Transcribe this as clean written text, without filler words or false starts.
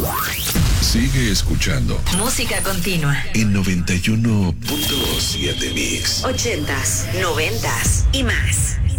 Sigue escuchando Música continua en 91.7 Mix. 80s, 90s y más.